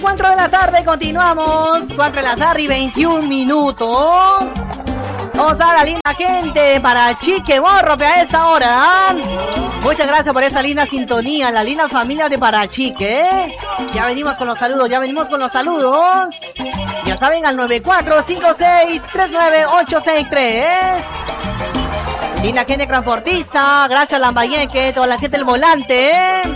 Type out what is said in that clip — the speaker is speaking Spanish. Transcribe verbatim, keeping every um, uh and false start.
cuatro de la tarde, continuamos. cuatro de la tarde y veintiún minutos. Vamos a la linda gente para Chique Morro a esa hora. Muchas gracias por esa linda sintonía, la linda familia de Parachique. ¿eh? Ya venimos con los saludos, ya venimos con los saludos. Ya saben, al nueve cuatro cinco seis tres nueve ocho seis tres. Linda gente transportista, gracias Lambayeque, toda la gente del volante. ¿eh?